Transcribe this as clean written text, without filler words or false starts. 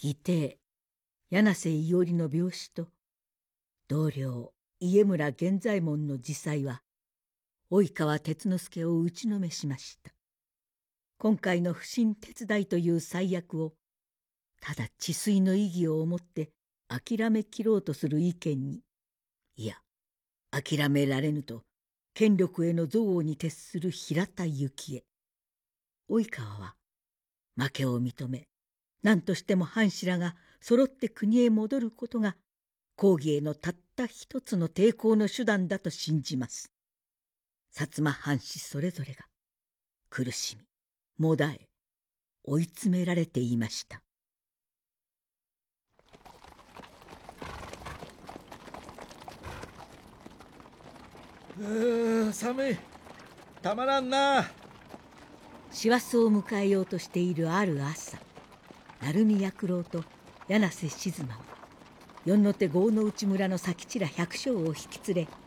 義弟柳瀬伊織の病死と同僚家村源左衛門の自裁は及川鉄之助を打ちのめしました。今回の不審手伝いという最悪をただ治水の意義を思って諦めきろうとする意見に、いや諦められぬと権力への憎悪に徹する平田幸恵。及川は負けを認め、何としても藩士らが揃って国へ戻ることが公儀へのたった一つの抵抗の手段だと信じます。薩摩藩士それぞれが苦しみもだえ追い詰められていました。 寒い、たまらんな。 師走を迎えようとしているある朝、鳴海弥九郎と柳瀬静馬は四の手郷之内村の佐吉ら百姓を引き連れ